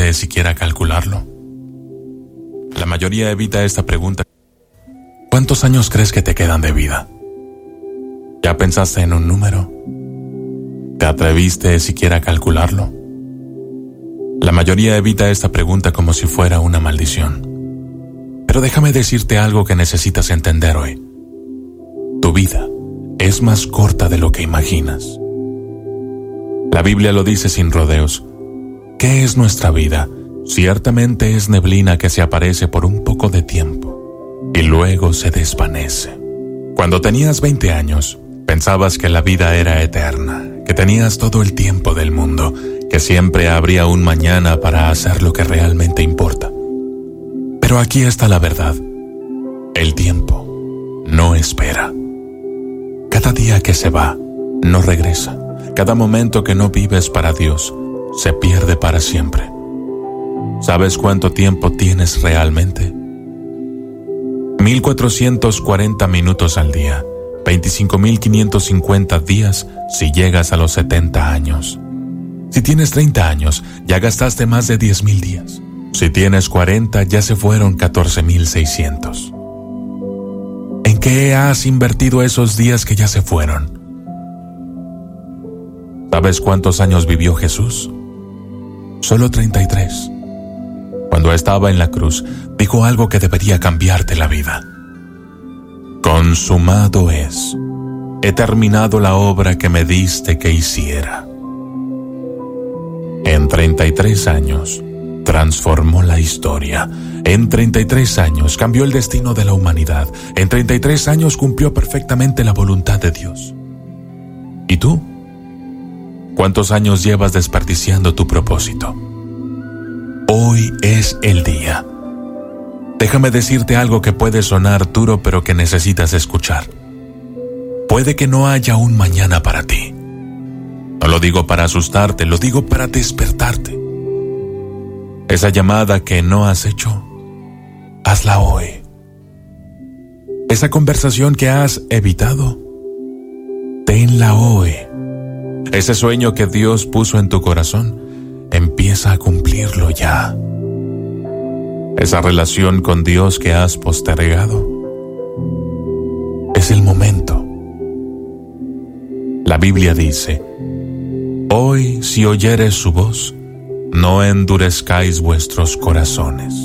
atreviste siquiera a calcularlo? La mayoría evita esta pregunta. ¿Cuántos años crees que te quedan de vida? ¿Ya pensaste en un número? ¿Te atreviste siquiera a calcularlo? La mayoría evita esta pregunta como si fuera una maldición. Pero déjame decirte algo que necesitas entender hoy. Tu vida es más corta de lo que imaginas. La Biblia lo dice sin rodeos. ¿Qué es nuestra vida? Ciertamente es neblina que se aparece por un poco de tiempo y luego se desvanece. Cuando tenías 20 años, pensabas que la vida era eterna, que tenías todo el tiempo del mundo, que siempre habría un mañana para hacer lo que realmente importa. Pero aquí está la verdad. El tiempo no espera. Cada día que se va, no regresa. Cada momento que no vives para Dios, se pierde para siempre. ¿Sabes cuánto tiempo tienes realmente? 1440 minutos al día, 25.550 días si llegas a los 70 años. Si tienes 30 años, ya gastaste más de 10.000 días. Si tienes 40, ya se fueron 14.600. ¿En qué has invertido esos días que ya se fueron? ¿Sabes cuántos años vivió Jesús? Solo 33. Cuando estaba en la cruz, dijo algo que debería cambiarte la vida. Consumado es. He terminado la obra que me diste que hiciera. En 33 años, transformó la historia. En 33 años, cambió el destino de la humanidad. En 33 años, cumplió perfectamente la voluntad de Dios. ¿Y tú? ¿Cuántos años llevas desperdiciando tu propósito? Hoy es el día. Déjame decirte algo que puede sonar duro, pero que necesitas escuchar. Puede que no haya un mañana para ti. No lo digo para asustarte, lo digo para despertarte. Esa llamada que no has hecho, hazla hoy. Esa conversación que has evitado, tenla hoy. Ese sueño que Dios puso en tu corazón, empieza a cumplirlo ya. Esa relación con Dios que has postergado, es el momento. La Biblia dice: hoy, si oyeres su voz, no endurezcáis vuestros corazones.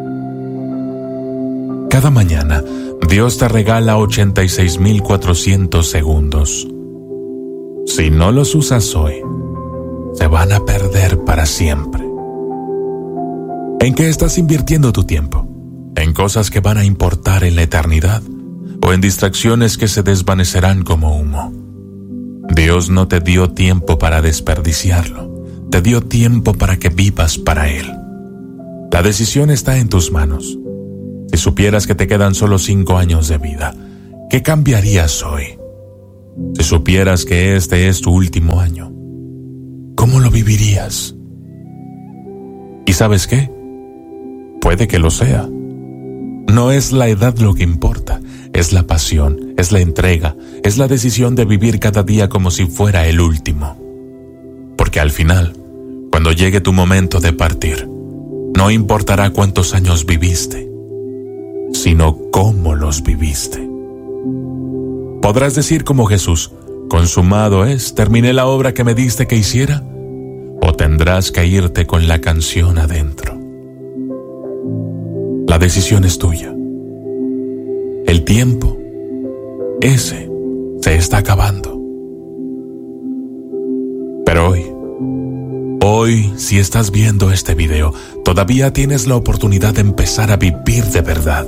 Cada mañana, Dios te regala 86.400 segundos. Si no los usas hoy, se van a perder para siempre. ¿En qué estás invirtiendo tu tiempo? ¿En cosas que van a importar en la eternidad? ¿O en distracciones que se desvanecerán como humo? Dios no te dio tiempo para desperdiciarlo. Te dio tiempo para que vivas para Él. La decisión está en tus manos. Si supieras que te quedan solo 5 años de vida, ¿qué cambiarías hoy? Si supieras que este es tu último año, ¿cómo lo vivirías? ¿Y sabes qué? Puede que lo sea. No es la edad lo que importa, es la pasión, es la entrega, es la decisión de vivir cada día como si fuera el último. Porque al final, cuando llegue tu momento de partir, no importará cuántos años viviste, sino cómo los viviste. Podrás decir como Jesús: consumado es, terminé la obra que me diste que hiciera. O tendrás que irte con la canción adentro. La decisión es tuya. El tiempo, ese, se está acabando. Pero hoy, si estás viendo este video, todavía tienes la oportunidad de empezar a vivir de verdad.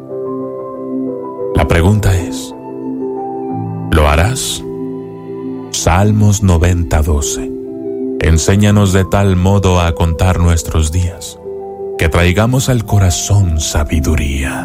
La pregunta es: ¿lo harás? Salmos 90:12. Enséñanos de tal modo a contar nuestros días, que traigamos al corazón sabiduría.